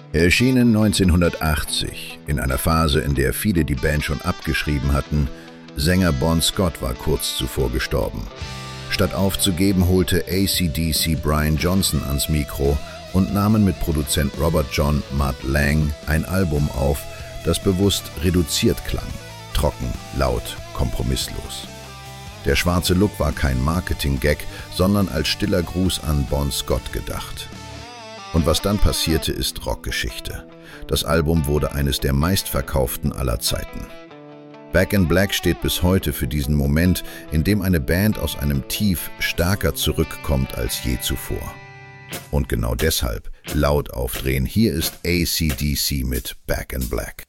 Erschienen 1980, in einer Phase, in der viele die Band schon abgeschrieben hatten. Sänger Bon Scott war kurz zuvor gestorben. Statt aufzugeben, holte AC/DC Brian Johnson ans Mikro und nahmen mit Produzent Robert John Mutt Lange ein Album auf, das bewusst reduziert klang, trocken, laut, kompromisslos. Der schwarze Look war kein Marketing-Gag, sondern als stiller Gruß an Bon Scott gedacht. Und was dann passierte, ist Rockgeschichte. Das Album wurde eines der meistverkauften aller Zeiten. Back in Black steht bis heute für diesen Moment, in dem eine Band aus einem Tief stärker zurückkommt als je zuvor. Und genau deshalb laut aufdrehen, hier ist AC/DC mit Back in Black.